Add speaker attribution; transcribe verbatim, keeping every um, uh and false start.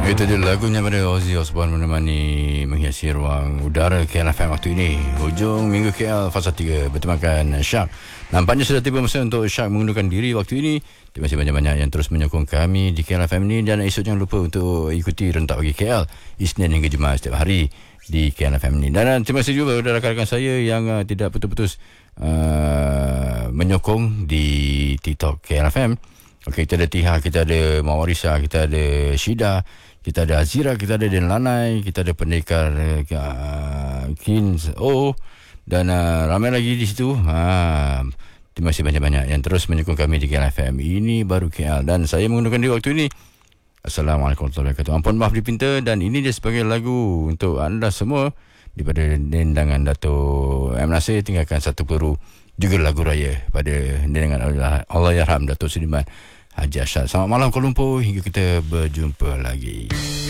Speaker 1: Itu dia lagunya pada Ozzy Osbourne menemani menghiasi ruang udara K L F M waktu ini. Hujung minggu K L fasa tiga bertemakan Syak. Nampaknya sudah tiba masa untuk Syak mengundurkan diri waktu ini. Terima kasih banyak-banyak yang terus menyokong kami di K L F M ini. Dan esok jangan lupa untuk ikuti Rentak Pagi K L Isnin hingga Jumaat setiap hari di K L F M ini. Dan terima kasih juga kepada rakan-rakan saya yang uh, tidak putus-putus uh, menyokong di TikTok K L F M. Okey, kita ada Tiha, kita ada Mawarisa, kita ada Syida, kita ada Azira, kita ada Den Lanai, kita ada pendekar uh, Kins O, dan uh, ramai lagi di situ. Ha, terima kasih banyak-banyak yang terus menyokong kami di K L F M. Ini baru K L dan saya mengundurkan diri waktu ini. Assalamualaikum warahmatullahi wabarakatuh. Ampun maaf dipinta, dan ini dia sebagai lagu untuk anda semua daripada dendangan Dato' M. Nasir. Tinggalkan satu peluru juga lagu raya pada dendangan Allah, Allah Yarham Dato' Sudiman Haji Asyad. Selamat malam Kuala Lumpur, hingga kita berjumpa lagi.